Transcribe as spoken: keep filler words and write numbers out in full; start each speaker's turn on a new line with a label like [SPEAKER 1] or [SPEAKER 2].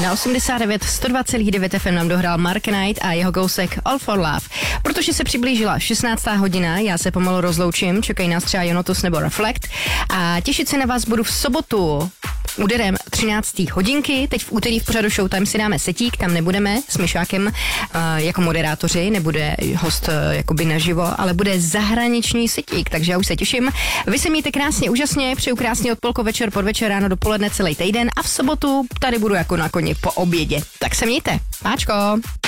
[SPEAKER 1] Na osmdesát devět sto dva celá devět F M nám dohrál Mark Knight a jeho kousek All for Love. Protože se přiblížila šestnáctá hodina, já se pomalu rozloučím, čekají nás třeba Jonotus nebo Reflekt a těšit se na vás budu v sobotu úderem třinácté hodinky. Teď v úterý v pořadu Showtime si dáme setík, tam nebudeme s Myšákem uh, jako moderátoři, nebude host uh, jakoby naživo, ale bude zahraniční setík, takže já už se těším. Vy se mějte krásně, úžasně, přeju krásný odpolko, večer, podvečer, ráno, dopoledne, celý týden a v sobotu tady budu jako na koni po obědě. Tak se mějte. Páčko.